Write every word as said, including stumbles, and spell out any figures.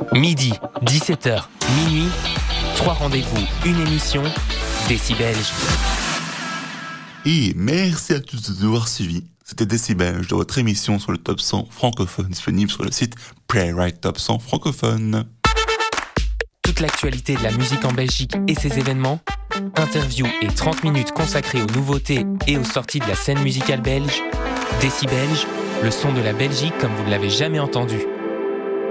Midi, dix-sept heures, minuit, trois rendez-vous, une émission, Décibelge. Et merci à tous de nous avoir suivis. C'était Décibelge de votre émission sur le top cent francophone, disponible sur le site Playwright Top cent francophone. Toute l'actualité de la musique en Belgique et ses événements, interviews et trente minutes consacrées aux nouveautés et aux sorties de la scène musicale belge. Décibelge, le son de la Belgique comme vous ne l'avez jamais entendu.